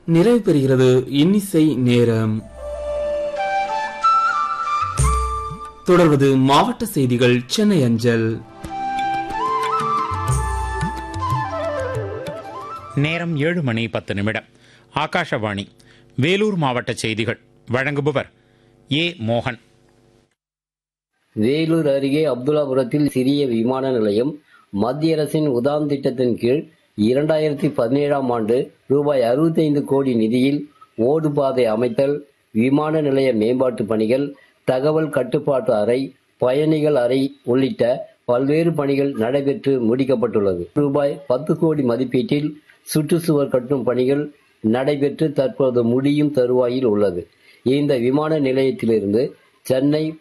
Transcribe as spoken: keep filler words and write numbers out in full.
நிறைவு பெறுகிறது இன்னிசை நேரம். தொடர்வது மாவட்ட செய்திகள் சென்னை அஞ்சல். நேரம் ஏழு மணி பத்து நிமிடம். ஆகாஷவாணி வேலூர் மாவட்ட செய்திகள் வழங்குபவர் ஏ மோகன். வேலூர் அருகே அப்துல்லாபுரத்தில் சிறிய விமான நிலையம் மத்திய அரசின் உதான் திட்டத்தின் கீழ் இரண்டாயிரத்தி பதினேழாம் ஆண்டு ரூபாய் அறுபத்தி ஐந்து கோடி நிதியில் ஓடுபாதை அமைத்தல், விமான நிலைய மேம்பாட்டு பணிகள், தகவல் கட்டுப்பாட்டு அறை, பயணிகள் அறை உள்ளிட்ட பல்வேறு பணிகள் நடைபெற்று முடிக்கப்பட்டுள்ளது. ரூபாய் பத்து கோடி மதிப்பீட்டில் சுற்றுச்சுவர் கட்டும் பணிகள் நடைபெற்று தற்போது முடியும் தருவாயில் உள்ளது. இந்த விமான நிலையத்திலிருந்து சென்னை